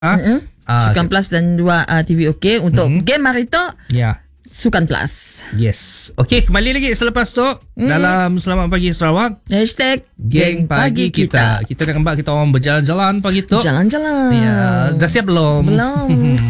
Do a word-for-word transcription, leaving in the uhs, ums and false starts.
Mm-hmm. Ah, Sukan okay. Plus dan dua uh, T V OK. Untuk Mm-hmm. game hari tu, Ya. Sukan Plus. Yes. Okey, kembali lagi selepas tu Mm. dalam Selamat Pagi Sarawak. Hashtag Geng pagi kita. Kita dengan Mbak kita orang berjalan-jalan pagi tu. Jalan-jalan. Ya, dah siap belum? Belum.